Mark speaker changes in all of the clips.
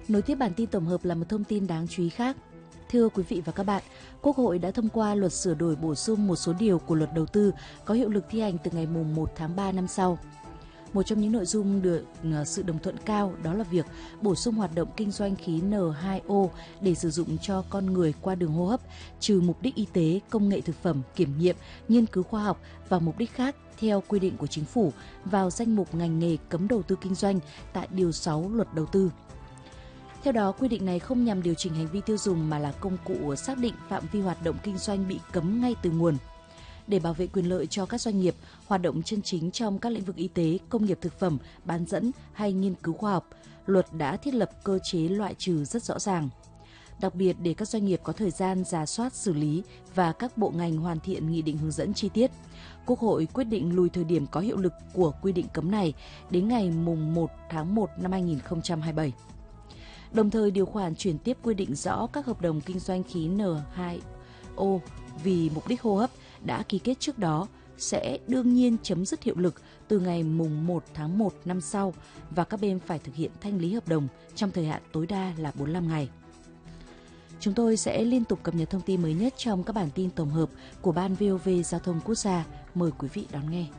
Speaker 1: Nối tiếp bản tin tổng hợp là một thông tin đáng chú ý khác. Thưa quý vị và các bạn, Quốc hội đã thông qua luật sửa đổi bổ sung một số điều của luật đầu tư có hiệu lực thi hành từ ngày 1 tháng 3 năm sau. Một trong những nội dung được sự đồng thuận cao đó là việc bổ sung hoạt động kinh doanh khí N2O để sử dụng cho con người qua đường hô hấp, trừ mục đích y tế, công nghệ thực phẩm, kiểm nghiệm, nghiên cứu khoa học và mục đích khác theo quy định của chính phủ vào danh mục ngành nghề cấm đầu tư kinh doanh tại Điều 6 Luật Đầu tư. Theo đó, quy định này không nhằm điều chỉnh hành vi tiêu dùng mà là công cụ xác định phạm vi hoạt động kinh doanh bị cấm ngay từ nguồn. Để bảo vệ quyền lợi cho các doanh nghiệp hoạt động chân chính trong các lĩnh vực y tế, công nghiệp thực phẩm, bán dẫn hay nghiên cứu khoa học, luật đã thiết lập cơ chế loại trừ rất rõ ràng. Đặc biệt, để các doanh nghiệp có thời gian rà soát xử lý và các bộ ngành hoàn thiện nghị định hướng dẫn chi tiết, Quốc hội quyết định lùi thời điểm có hiệu lực của quy định cấm này đến ngày 1 tháng 1 năm 2027. Đồng thời, điều khoản chuyển tiếp quy định rõ các hợp đồng kinh doanh khí N2O vì mục đích hô hấp đã ký kết trước đó sẽ đương nhiên chấm dứt hiệu lực từ ngày 1 tháng 1 năm sau và các bên phải thực hiện thanh lý hợp đồng trong thời hạn tối đa là 45 ngày. Chúng tôi sẽ liên tục cập nhật thông tin mới nhất trong các bản tin tổng hợp của Ban VOV Giao thông Quốc gia. Mời quý vị đón nghe.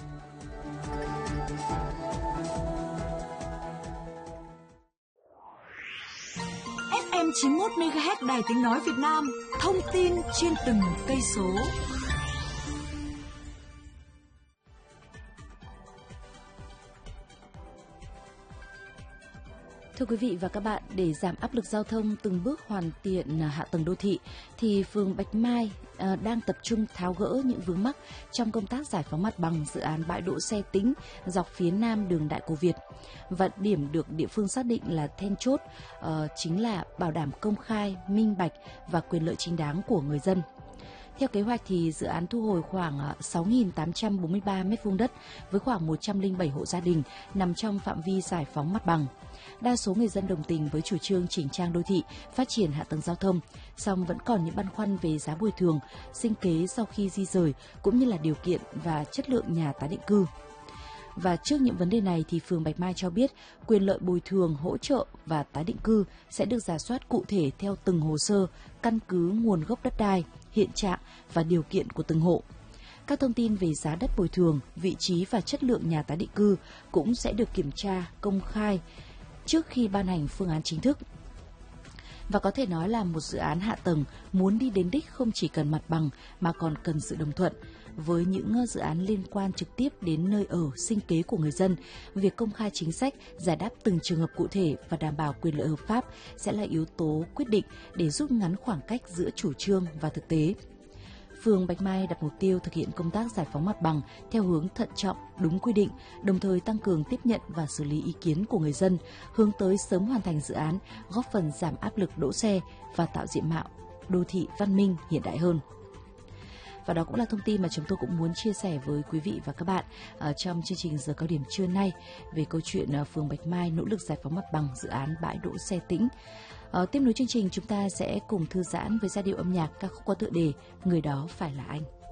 Speaker 2: FM 91 MHz Đài Tiếng nói Việt Nam, thông tin trên từng cây số.
Speaker 1: Thưa quý vị và các bạn, để giảm áp lực giao thông từng bước hoàn thiện hạ tầng đô thị, thì phường Bạch Mai đang tập trung tháo gỡ những vướng mắc trong công tác giải phóng mặt bằng dự án bãi đỗ xe tĩnh dọc phía nam đường Đại Cổ Việt. Và điểm được địa phương xác định là then chốt chính là bảo đảm công khai, minh bạch và quyền lợi chính đáng của người dân. Theo kế hoạch thì dự án thu hồi khoảng 6.843 m2 đất với khoảng 107 hộ gia đình nằm trong phạm vi giải phóng mặt bằng. Đa số người dân đồng tình với chủ trương chỉnh trang đô thị, phát triển hạ tầng giao thông, song vẫn còn những băn khoăn về giá bồi thường, sinh kế sau khi di rời cũng như là điều kiện và chất lượng nhà tái định cư. Và trước những vấn đề này thì phường Bạch Mai cho biết quyền lợi bồi thường, hỗ trợ và tái định cư sẽ được rà soát cụ thể theo từng hồ sơ, căn cứ nguồn gốc đất đai, hiện trạng và điều kiện của từng hộ. Các thông tin về giá đất bồi thường, vị trí và chất lượng nhà tái định cư cũng sẽ được kiểm tra, công khai trước khi ban hành phương án chính thức. Và có thể nói là một dự án hạ tầng muốn đi đến đích không chỉ cần mặt bằng mà còn cần sự đồng thuận. Với những dự án liên quan trực tiếp đến nơi ở, sinh kế của người dân, việc công khai chính sách, giải đáp từng trường hợp cụ thể và đảm bảo quyền lợi hợp pháp sẽ là yếu tố quyết định để rút ngắn khoảng cách giữa chủ trương và thực tế. Phường Bạch Mai đặt mục tiêu thực hiện công tác giải phóng mặt bằng theo hướng thận trọng, đúng quy định, đồng thời tăng cường tiếp nhận và xử lý ý kiến của người dân, hướng tới sớm hoàn thành dự án, góp phần giảm áp lực đỗ xe và tạo diện mạo đô thị văn minh hiện đại hơn. Và đó cũng là thông tin mà chúng tôi cũng muốn chia sẻ với quý vị và các bạn trong chương trình giờ cao điểm trưa nay về câu chuyện phường Bạch Mai nỗ lực giải phóng mặt bằng dự án bãi đỗ xe tĩnh. Tiếp nối chương trình, chúng ta sẽ cùng thư giãn với giai điệu âm nhạc ca khúc có tựa đề Người đó phải là anh.